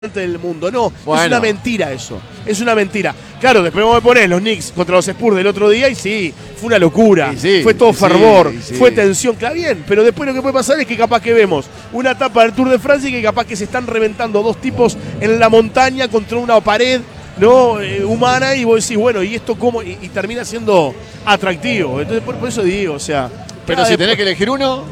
del mundo. No, Bueno. es una mentira eso. Es una mentira. Claro, después vos me ponés los Knicks contra los Spurs del otro día y sí, fue una locura. Sí, fue todo sí, fervor, sí. fue tensión. Claro, bien, pero después lo que puede pasar es que capaz que vemos una etapa del Tour de Francia y que capaz que se están reventando dos tipos en la montaña contra una pared, ¿no? Humana, y vos decís, bueno, ¿y esto cómo? Y termina siendo atractivo. Entonces, por eso digo, o sea. Pero si tenés que elegir uno.